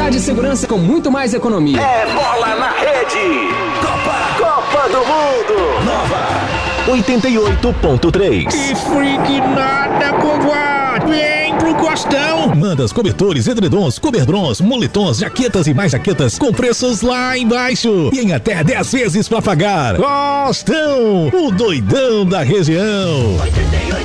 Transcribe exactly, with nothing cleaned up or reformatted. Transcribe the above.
qualidade e segurança com muito mais economia. É bola na rede. Copa, Copa do Mundo. Nova oitenta e oito ponto três. Que freak nada, covarde. Vem pro Costão. Mandas, cobertores, edredons, coberdrons, moletons, jaquetas e mais jaquetas com preços lá embaixo e em até dez vezes pra pagar. Costão, o doidão da região.